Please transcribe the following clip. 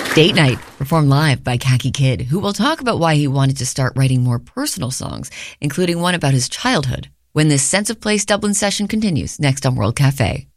Date Night, performed live by Khaki Kid, who will talk about why he wanted to start writing more personal songs, including one about his childhood, when this Sense of Place Dublin session continues next on World Cafe.